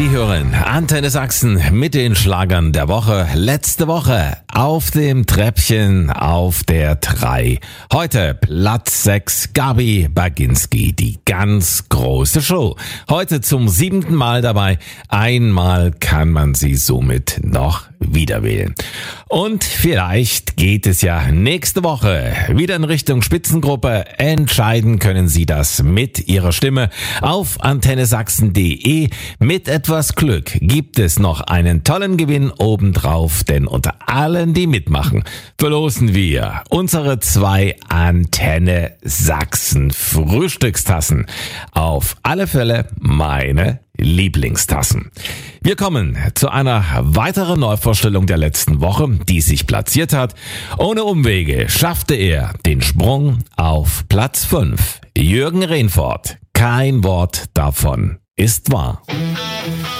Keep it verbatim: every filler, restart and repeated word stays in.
Sie hören Antenne Sachsen mit den Schlagern der Woche. Letzte Woche auf dem Treppchen auf der drei. Heute Platz sechs, Gabi Baginski, die ganz große Show. Heute zum siebten Mal dabei. Einmal kann man sie somit noch wieder wählen. Und vielleicht geht es ja nächste Woche wieder in Richtung Spitzengruppe. Entscheiden können Sie das mit Ihrer Stimme auf antenne sachsen punkt de. Mit etwas Glück gibt es noch einen tollen Gewinn obendrauf, denn unter allen, die mitmachen, verlosen wir unsere zwei Antenne Sachsen Frühstückstassen. Auf alle Fälle meine Lieblingstassen. Wir kommen zu einer weiteren Neuvorstellung der letzten Woche, die sich platziert hat. Ohne Umwege schaffte er den Sprung auf Platz fünf. Jürgen Rehfort. Kein Wort davon ist wahr.